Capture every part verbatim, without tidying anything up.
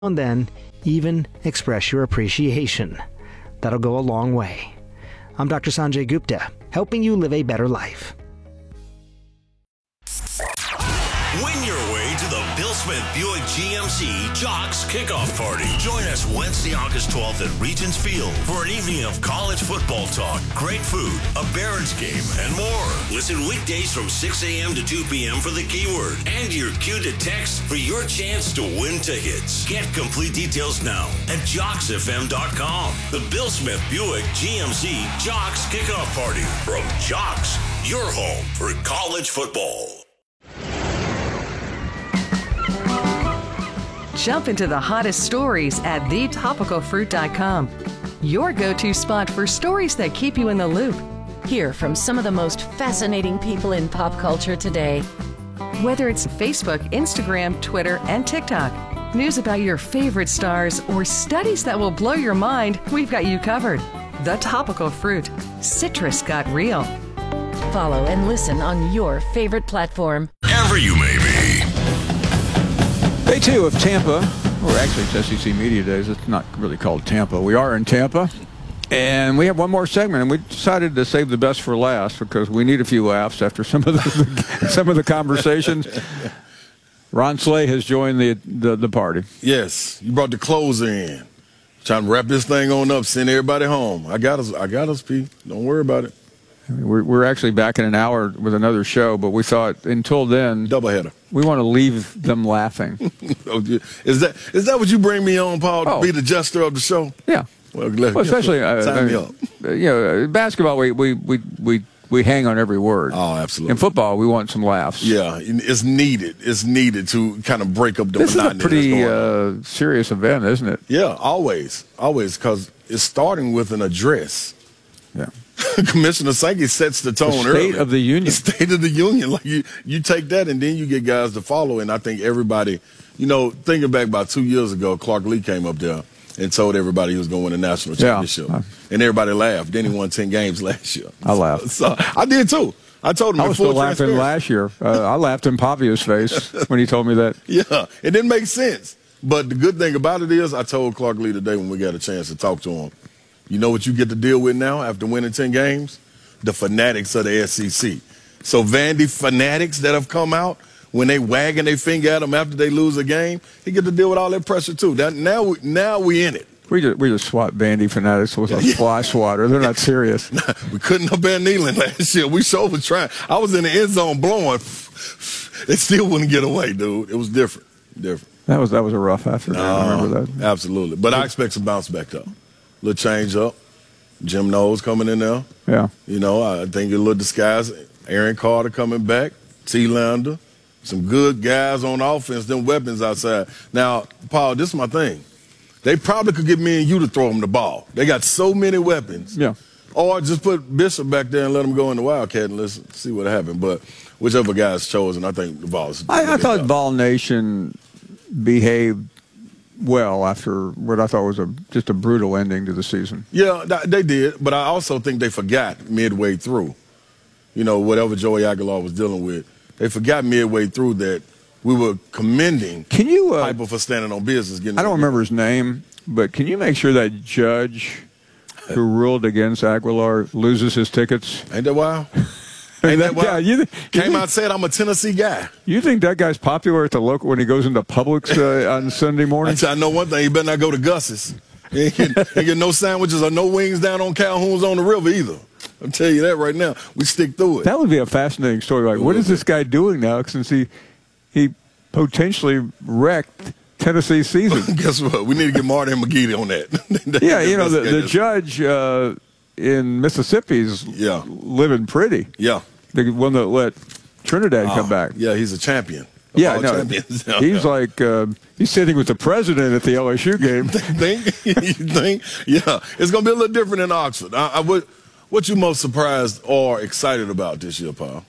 And then even express your appreciation. That'll go a long way. I'm Doctor Sanjay Gupta, helping you live a better life. Win your way to the Bill Smith Buick G M C Jocks Kickoff Party. Join us Wednesday, August twelfth at Regents Field for an evening of college football talk, great food, a Barons game, and more. Listen weekdays from six a.m. to two p.m. for the keyword and your cue to text for your chance to win tickets. Get complete details now at jocks f m dot com. The Bill Smith Buick G M C Jocks Kickoff Party from Jocks, your home for college football. Jump into the hottest stories at the topical fruit dot com. Your go-to spot for stories that keep you in the loop. Hear from some of the most fascinating people in pop culture today. Whether it's Facebook, Instagram, Twitter, and TikTok, news about your favorite stars, or studies that will blow your mind, we've got you covered. The Topical Fruit. Citrus got real. Follow and listen on your favorite platform. Wherever you may be. Day two of Tampa, or actually it's S E C Media Days. It's not really called Tampa. We are in Tampa, and we have one more segment, and we decided to save the best for last because we need a few laughs after some of the some of the conversations. Ron Slay has joined the, the the party. Yes, you brought the closer in. Trying to wrap this thing on up, send everybody home. I got us, I got us, P. Don't worry about it. We're, we're actually back in an hour with another show, but we thought until then, doubleheader. We want to leave them laughing. Is that is that what you bring me on, Paul, to oh. be the jester of the show? Yeah. Well, let, well especially uh, sign I mean, me up. You know, basketball, we we we we. We hang on every word. Oh, absolutely. In football, we want some laughs. Yeah, it's needed. It's needed to kind of break up the this monotony. This is a pretty uh, serious event, isn't it? Yeah, always. Always, because it's starting with an address. Yeah. Commissioner Sankey sets the tone the State early. of the Union. The State of the Union. Like you, you take that, and then you get guys to follow. And I think everybody, you know, thinking back about two years ago, Clark Lee came up there and told everybody he was going to win a national championship. Yeah. And everybody laughed. Then he won ten games last year. I laughed. So, so I did too. I told him. I was still laughing last year. Uh, I laughed in Pavia's face when he told me that. Yeah, it didn't make sense. But the good thing about it is, I told Clark Lee today when we got a chance to talk to him, you know what you get to deal with now after winning ten games? The fanatics of the S E C. So Vandy fanatics that have come out, when they wagging their finger at them after they lose a game, he get to deal with all that pressure too. That, now, we, now we in it. We just, we just swat Vandy fanatics with a fly swatter. They're not serious. We couldn't up at Neyland last year. We sure was trying. I was in the end zone blowing. They still wouldn't get away, dude. It was different. Different. That was that was a rough afternoon. Uh, I remember that. Absolutely. But I expect some bounce back though. Little change up. Jim Knowles coming in there. Yeah. You know, I think a little disguise. Aaron Carter coming back. T. Lander. Some good guys on offense. Them weapons outside. Now, Paul, this is my thing. They probably could get me and you to throw them the ball. They got so many weapons. Yeah. Or just put Bishop back there and let him go in the Wildcat and let's see what happened. But whichever guy's chosen, I think the Vols. I, I thought job. Vol Nation behaved well after what I thought was a just a brutal ending to the season. Yeah, they did. But I also think they forgot midway through, you know, whatever Joey Aguilar was dealing with. They forgot midway through that we were commending can you, uh, Piper for standing on business. Getting I don't remember his name, but can you make sure that judge who ruled against Aguilar loses his tickets? Ain't that wild? Ain't that wild? Yeah, you th- you Came think, out and said, I'm a Tennessee guy. You think that guy's popular at the local when he goes into Publix uh, on Sunday morning? I know one thing, he better not go to Gus's. He ain't get, ain't get no sandwiches or no wings down on Calhoun's on the river either. I'll tell you that right now. We stick through it. That would be a fascinating story. Like, what is this guy doing now? Since he he potentially wrecked Tennessee's season. Guess what? We need to get Marty and McGee on that. Yeah, you know, the, the judge uh, in Mississippi's yeah. living pretty. Yeah. The one that let Trinidad uh, come back. Yeah, he's a champion. Yeah, no, he's like uh, he's sitting with the president at the L S U game. think? You think? Yeah, it's going to be a little different in Oxford. I, I would, what you most surprised or excited about this year, Paul?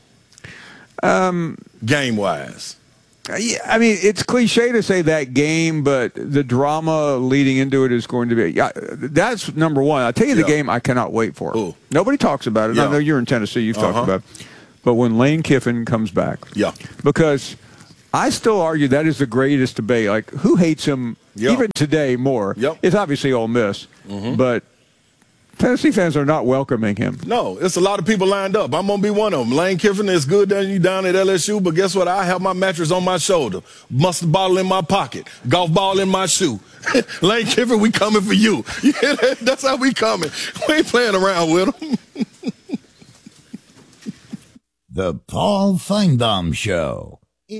Um, Game-wise. Yeah, I mean, it's cliche to say that game, but the drama leading into it is going to be yeah, that's number one. I'll tell you the yeah. game I cannot wait for. Ooh. Nobody talks about it. Yeah. I know you're in Tennessee. You've uh-huh. talked about it. But when Lane Kiffin comes back. Yeah. Because I still argue that is the greatest debate. Like, who hates him yep. even today more? Yep. It's obviously Ole Miss, mm-hmm. but Tennessee fans are not welcoming him. No, it's a lot of people lined up. I'm going to be one of them. Lane Kiffin is good than you down at L S U, but guess what? I have my mattress on my shoulder, mustard bottle in my pocket, golf ball in my shoe. Lane Kiffin, we coming for you. Yeah, that's how we coming. We ain't playing around with them. The Paul Feinbaum Show.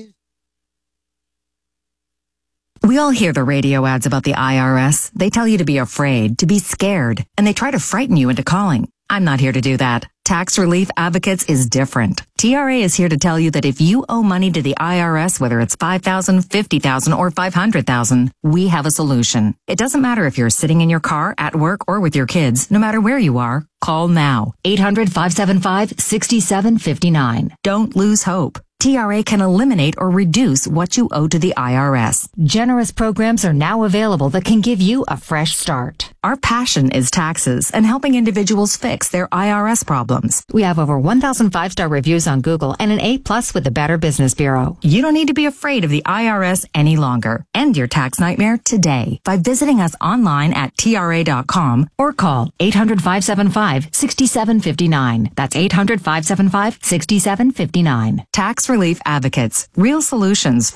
We all hear the radio ads about the I R S. They tell you to be afraid, to be scared, and they try to frighten you into calling. I'm not here to do that. Tax Relief Advocates is different. T R A is here to tell you that if you owe money to the I R S, whether it's five thousand dollars, fifty thousand dollars, or five hundred thousand dollars, we have a solution. It doesn't matter if you're sitting in your car, at work, or with your kids. No matter where you are, call now. eight hundred, five seven five, six seven five nine. Don't lose hope. T R A can eliminate or reduce what you owe to the I R S. Generous programs are now available that can give you a fresh start. Our passion is taxes and helping individuals fix their I R S problems. We have over one thousand five-star reviews on Google and an A plus with the Better Business Bureau. You don't need to be afraid of the I R S any longer. End your tax nightmare today by visiting us online at T R A dot com or call eight hundred, five seven five, six seven five nine. That's eight hundred, five seven five, six seven five nine. Tax Relief Advocates. Real solutions.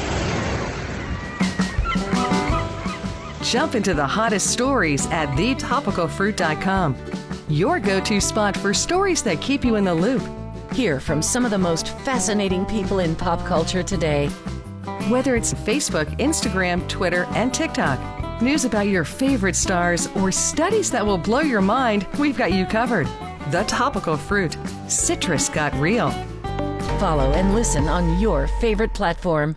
Jump into the hottest stories at the topical fruit dot com. Your go-to spot for stories that keep you in the loop. Hear from some of the most fascinating people in pop culture today. Whether it's Facebook, Instagram, Twitter, and TikTok, news about your favorite stars, or studies that will blow your mind, we've got you covered. The Topical Fruit. Citrus got real. Follow and listen on your favorite platform.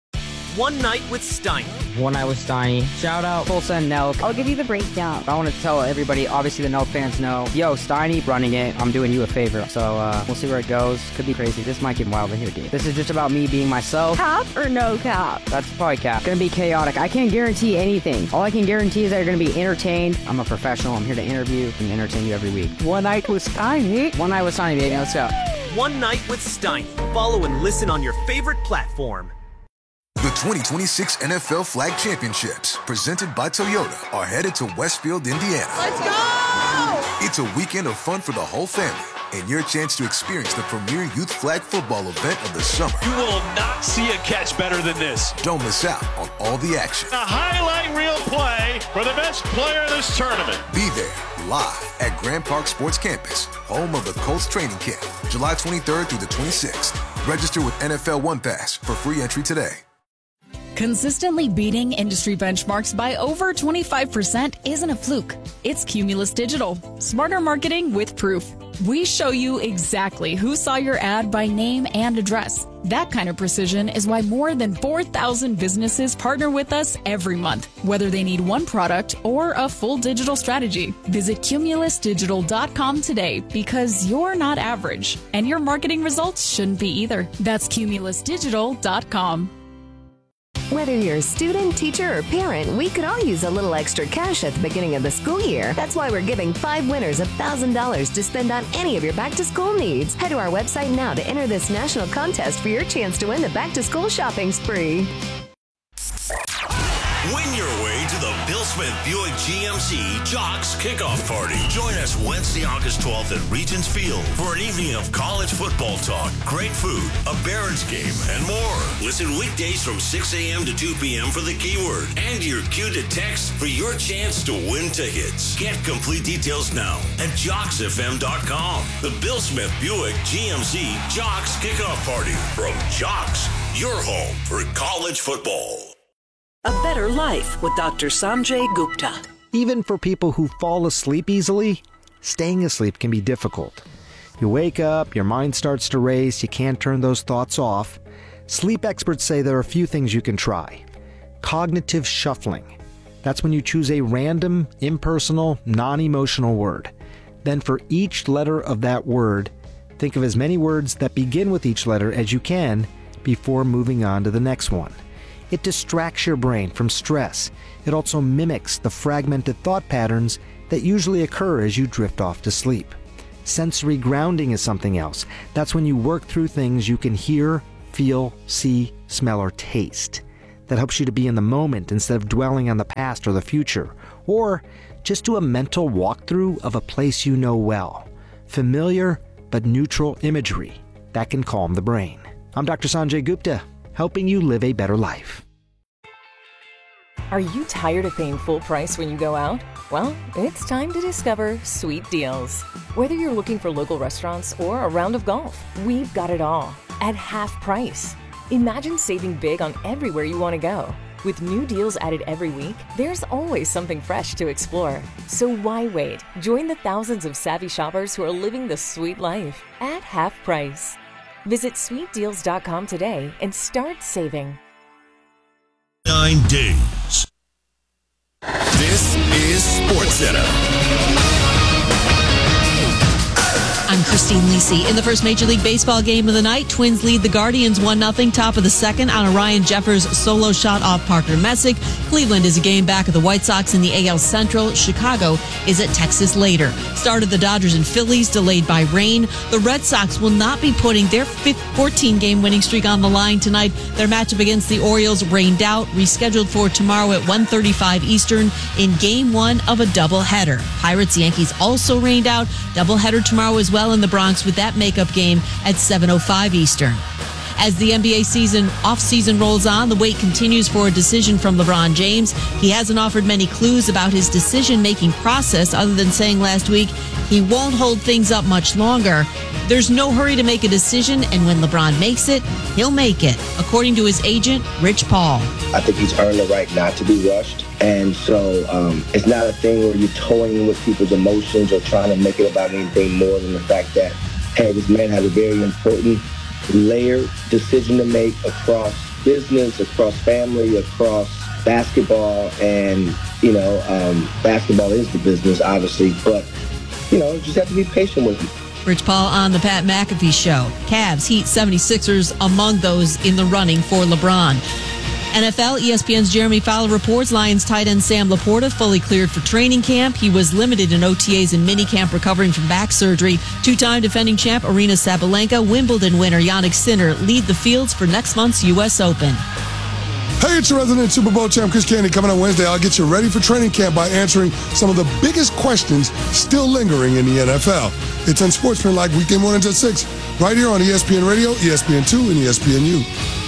One Night with Steiny. One Night with Steiny. Shout out Tulsa and Nelk. I'll give you the breakdown. I want to tell everybody, obviously the Nelk fans know, yo, Steiny running it, I'm doing you a favor. So uh, we'll see where it goes. Could be crazy. This might get wild in here, dude. This is just about me being myself. Cap or no cap? That's probably cap. Gonna be chaotic. I can't guarantee anything. All I can guarantee is that you're gonna be entertained. I'm a professional. I'm here to interview and entertain you every week. One Night with Steiny. One Night with Steiny, baby. Let's go. One Night with Steiny. Follow and listen on your favorite platform. The twenty twenty-six N F L Flag Championships, presented by Toyota, are headed to Westfield, Indiana. Let's go! It's a weekend of fun for the whole family and your chance to experience the premier youth flag football event of the summer. You will not see a catch better than this. Don't miss out on all the action. A highlight reel play for the best player of this tournament. Be there live at Grand Park Sports Campus, home of the Colts training camp, July twenty-third through the twenty-sixth. Register with N F L One Pass for free entry today. Consistently beating industry benchmarks by over twenty-five percent isn't a fluke. It's Cumulus Digital. Smarter marketing with proof. We show you exactly who saw your ad by name and address. That kind of precision is why more than four thousand businesses partner with us every month, whether they need one product or a full digital strategy. Visit cumulus digital dot com today because you're not average, and your marketing results shouldn't be either. That's cumulus digital dot com. Whether you're a student, teacher, or parent, we could all use a little extra cash at the beginning of the school year. That's why we're giving five winners one thousand dollars to spend on any of your back-to-school needs. Head to our website now to enter this national contest for your chance to win the back-to-school shopping spree. Win your way to the Bill Smith Buick G M C Jocks Kickoff Party. Join us Wednesday, August twelfth at Regents Field for an evening of college football talk, great food, a Barons game, and more. Listen weekdays from six a.m. to two p.m. for the keyword and your cue to text for your chance to win tickets. Get complete details now at jocks f m dot com. The Bill Smith Buick G M C Jocks Kickoff Party from Jocks, your home for college football. A Better Life with Doctor Sanjay Gupta. Even for people who fall asleep easily, staying asleep can be difficult. You wake up, your mind starts to race, you can't turn those thoughts off. Sleep experts say there are a few things you can try. Cognitive shuffling. That's when you choose a random, impersonal, non-emotional word. Then for each letter of that word, think of as many words that begin with each letter as you can before moving on to the next one. It distracts your brain from stress. It also mimics the fragmented thought patterns that usually occur as you drift off to sleep. Sensory grounding is something else. That's when you work through things you can hear, feel, see, smell, or taste. That helps you to be in the moment instead of dwelling on the past or the future. Or just do a mental walkthrough of a place you know well. Familiar but neutral imagery that can calm the brain. I'm Doctor Sanjay Gupta, helping you live a better life. Are you tired of paying full price when you go out? Well, it's time to discover Sweet Deals. Whether you're looking for local restaurants or a round of golf, we've got it all at half price. Imagine saving big on everywhere you want to go. With new deals added every week, there's always something fresh to explore. So why wait? Join the thousands of savvy shoppers who are living the sweet life at half price. Visit sweet deals dot com today and start saving. Nine days. This is SportsCenter. I'm Christine Lisi. In the first Major League Baseball game of the night, Twins lead the Guardians one nothing, top of the second on a Ryan Jeffers solo shot off Parker Messick. Cleveland is a game back of the White Sox in the A L Central. Chicago is at Texas later. Start of the Dodgers and Phillies delayed by rain. The Red Sox will not be putting their fourteen-game winning streak on the line tonight. Their matchup against the Orioles rained out, rescheduled for tomorrow at one thirty-five Eastern in game one of a doubleheader. Pirates-Yankees also rained out. Doubleheader tomorrow as well in the Bronx with that makeup game at seven oh five Eastern. As the N B A season off-season rolls on, the wait continues for a decision from LeBron James. He hasn't offered many clues about his decision-making process other than saying last week he won't hold things up much longer. There's no hurry to make a decision, and when LeBron makes it, he'll make it, according to his agent, Rich Paul. I think he's earned the right not to be rushed. And so um, it's not a thing where you're toying with people's emotions or trying to make it about anything more than the fact that, hey, this man has a very important layered decision to make across business, across family, across basketball. And, you know, um, basketball is the business, obviously. But, you know, just have to be patient with him. Rich Paul on the Pat McAfee Show. Cavs, Heat, seventy-sixers among those in the running for LeBron. N F L, E S P N's Jeremy Fowler reports Lions tight end Sam Laporta fully cleared for training camp. He was limited in O T As and minicamp recovering from back surgery. Two-time defending champ Arina Sabalenka, Wimbledon winner Jannik Sinner lead the fields for next month's U S Open. Hey, it's your resident Super Bowl champ, Chris Candy. Coming on Wednesday, I'll get you ready for training camp by answering some of the biggest questions still lingering in the N F L. It's Unsportsmanlike weekday mornings at six, right here on E S P N Radio, E S P N two, and E S P N U.